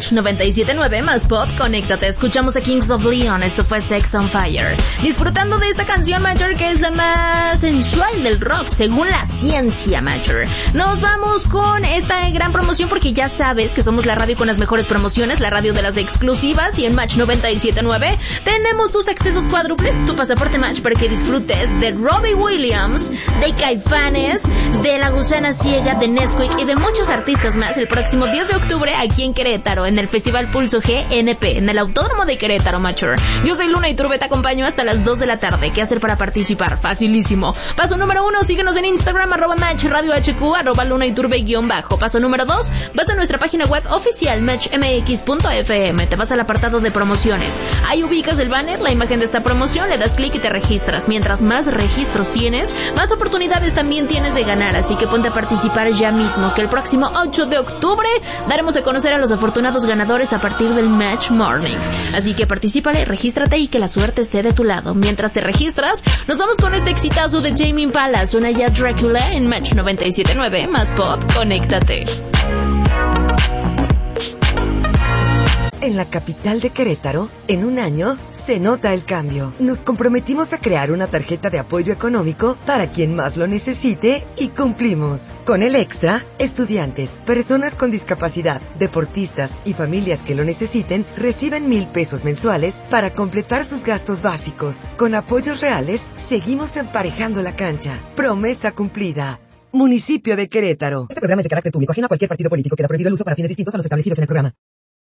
Match 97.9 más pop, conéctate. Escuchamos a Kings of Leon, esto fue Sex on Fire. Disfrutando de esta canción, Major, que es la más sensual del rock, según la ciencia, Major. Nos vamos con esta gran promoción porque ya sabes que somos la radio con las mejores promociones, la radio de las exclusivas, y en Match 97.9 tenemos tus accesos cuádruples, tu pasaporte Match para que disfrutes de Robbie Williams, de Caifanes, de La Gusana Ciega, de Nesquik y de muchos artistas más el próximo 10 de octubre aquí en Querétaro, en el Festival Pulso GNP, en el Autódromo de Querétaro, Major. Yo soy Luna Iturbe, te acompaño hasta las 2 de la tarde. ¿Qué hacer para participar? Facilísimo. Paso número 1, síguenos en Instagram, @Match Radio HQ, @Luna Iturbe _. Paso número 2, vas a nuestra página web oficial matchmx.fm, te vas al apartado de promociones. Ahí ubicas el banner, la imagen de esta promoción, le das clic y te registras. Mientras más registros tienes, más oportunidades también tienes de ganar, así que ponte a participar ya mismo, que el próximo 8 de octubre daremos a conocer a los afortunados ganadores a partir del Match Morning. Así que particípale, regístrate y que la suerte esté de tu lado. Mientras te registras, nos vamos con este exitazo de Tame Impala, suena ya Dracula en Match 97.9 más pop, conéctate. En la capital de Querétaro, en un año, se nota el cambio. Nos comprometimos a crear una tarjeta de apoyo económico para quien más lo necesite y cumplimos. Con el Extra, estudiantes, personas con discapacidad, deportistas y familias que lo necesiten reciben 1,000 pesos mensuales para completar sus gastos básicos. Con apoyos reales, seguimos emparejando la cancha. Promesa cumplida. Municipio de Querétaro. Este programa es de carácter público, ajeno a cualquier partido político. Queda prohibido el uso para fines distintos a los establecidos en el programa.